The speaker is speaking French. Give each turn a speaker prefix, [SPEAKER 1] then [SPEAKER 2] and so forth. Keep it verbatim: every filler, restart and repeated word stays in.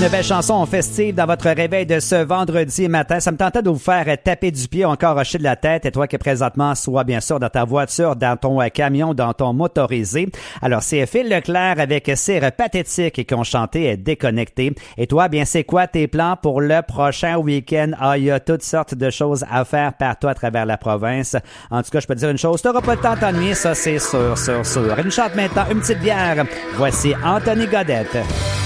[SPEAKER 1] une belle chanson festive dans votre réveil de ce vendredi matin. Ça me tentait de vous faire taper du pied ou encore hocher de la tête. Et toi qui présentement sois bien sûr dans ta voiture, dans ton camion, dans ton motorisé. Alors c'est Phil Leclerc avec Cire Pathétique qui ont chanté Déconnecté. Et toi, bien c'est quoi tes plans pour le prochain week-end? Ah, il y a toutes sortes de choses à faire partout à travers la province. En tout cas, je peux te dire une chose, tu n'auras pas le temps de t'ennuyer, ça c'est sûr, sûr, sûr. Une chante maintenant, une petite bière. Voici Anthony Godette.